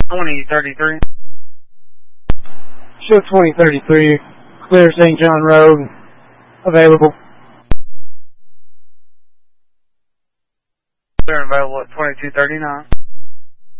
2033. Show 2033, clear St. John Road, available. Clear and available at 2239.